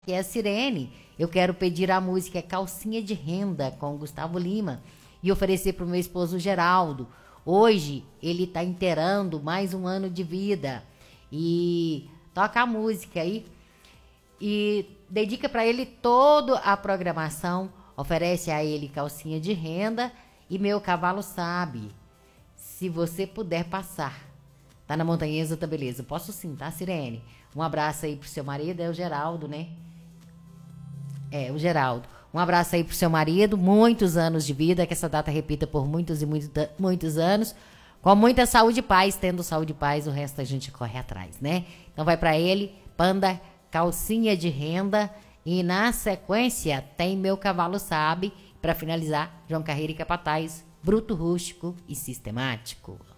que é a Sirene. Eu quero pedir a música Calcinha de Renda, com Gustavo Lima, e oferecer para o meu esposo Geraldo. Hoje ele está inteirando mais um ano de vida. E toca a música aí. E dedica para ele toda a programação. Oferece a ele Calcinha de Renda e Meu Cavalo Sabe. Se você puder passar. Tá na Montanhesa, tá beleza. Posso sim, tá, Sirene? Um abraço aí pro seu marido, é o Geraldo, né? É, o Geraldo. Um abraço aí pro seu marido, muitos anos de vida, que essa data repita por muitos e muitos anos, com muita saúde e paz. Tendo saúde e paz, o resto a gente corre atrás, né? Então vai pra ele, Panda, Calcinha de Renda, e na sequência tem Meu Cavalo Sabe, pra finalizar, João Carreiro e Capataz, Bruto, Rústico e Sistemático.